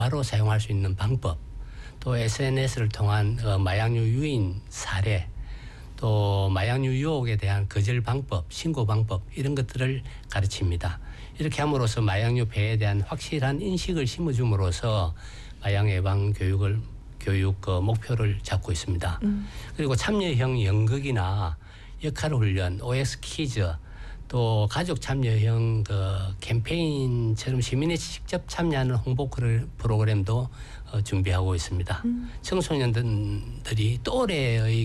바로 사용할 수 있는 방법, 또 SNS를 통한 마약류 유인 사례, 또 마약류 유혹에 대한 거절 방법, 신고 방법 이런 것들을 가르칩니다. 이렇게 함으로써 마약류 폐해에 대한 확실한 인식을 심어줌으로써 마약 예방 교육 목표를 잡고 있습니다. 그리고 참여형 연극이나 역할 훈련, OX 퀴즈, 또 가족 참여형 캠페인처럼 시민이 직접 참여하는 홍보 프로그램도 준비하고 있습니다. 청소년들이 또래의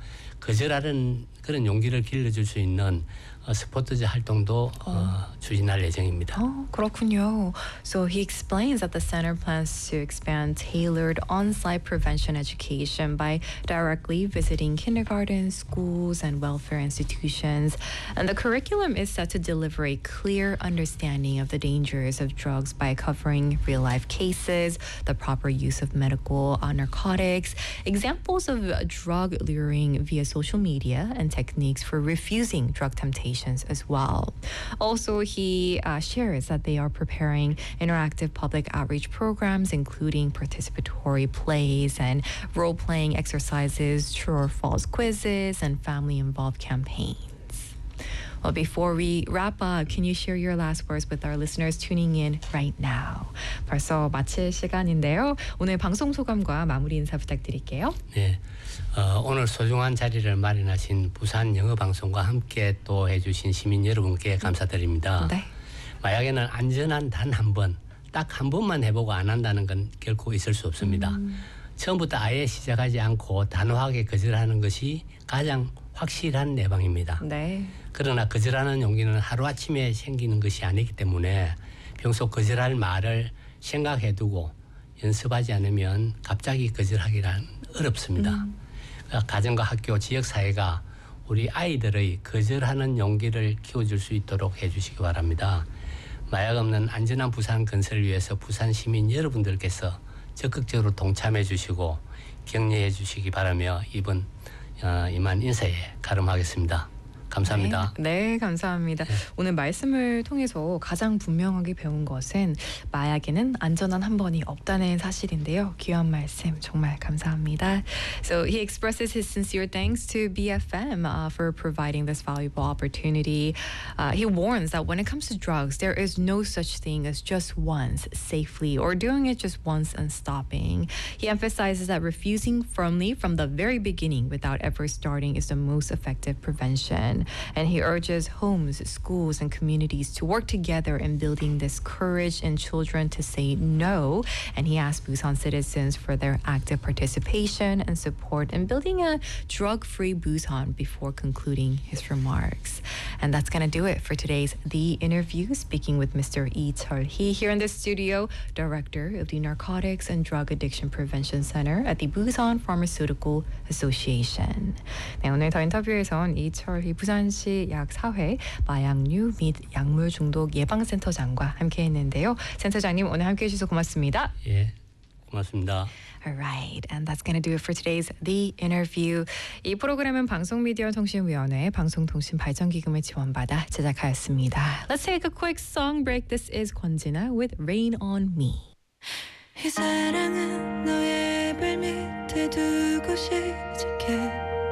거절하는 그런 용기를 길러줄 수 있는 스포츠즈 활동도 추진할 예정입니다. 그렇군요. So he explains that the center plans to expand tailored on-site prevention education by directly visiting kindergartens, schools, and welfare institutions. And the curriculum is set to deliver a clear understanding of the dangers of drugs by covering real-life cases, the proper use of medical narcotics, examples of drug luring via social media, and techniques for refusing drug temptations as well. Also, he shares that they are preparing interactive public outreach programs, including participatory plays and role-playing exercises, true or false quizzes, and family-involved campaigns. Well, before we wrap up, can you share your last words with our listeners tuning in right now? 벌써 마칠 시간인데요. 오늘 방송 소감과 마무리 인사 부탁드릴게요. 네, 오늘 소중한 자리를 마련하신 부산 영어방송과 함께 또 해주신 시민 여러분께 감사드립니다. 네. 마약에는 안전한 단 한 번, 딱 한 번만 해보고 안 한다는 건 결코 있을 수 없습니다. 처음부터 아예 시작하지 않고 단호하게 거절하는 것이 가장 확실한 예방입니다. 네. 그러나 거절하는 용기는 하루아침에 생기는 것이 아니기 때문에 평소 거절할 말을 생각해두고 연습하지 않으면 갑자기 거절하기란 어렵습니다. 가정과 학교, 지역사회가 우리 아이들의 거절하는 용기를 키워줄 수 있도록 해주시기 바랍니다. 마약 없는 안전한 부산 건설을 위해서 부산 시민 여러분들께서 적극적으로 동참해 주시고 격려해 주시기 바라며 이만 인사에 가름하겠습니다. 감사합니다. 네, 감사합니다. 오늘 말씀을 통해서 가장 분명하게 배운 것은 마약에는 안전한 한 번이 없다는 사실인데요. 귀한 말씀 정말 감사합니다. So he expresses his sincere thanks to BFM for providing this valuable opportunity. He warns that when it comes to drugs, there is no such thing as just once safely or doing it just once and stopping. He emphasizes that refusing firmly from the very beginning without ever starting is the most effective prevention. And he urges homes, schools, and communities to work together in building this courage in children to say no. And he asks Busan citizens for their active participation and support in building a drug-free Busan before concluding his remarks. And that's going to do it for today's The Interview, speaking with Mr. Lee Cheol-hee here in the studio, Director of the Narcotics and Drug Addiction Prevention Center at the Busan Pharmaceutical Association. 네, 오늘 더 인터뷰에선 이철희 부산시 약4회 마약류 및 약물 중독 예방센터장과 함께했는데요. 센터장님 오늘 함께해 주셔서 고맙습니다. 예, 고맙습니다. Alright, and that's going to do it for today's The Interview. 이 프로그램은 방송미디어통신위원회 방송통신발전기금을 지원받아 제작하였습니다. Let's take a quick song break. This is 권진아 with Rain on Me. 이 사랑은 너의 발 밑에 두고 시작해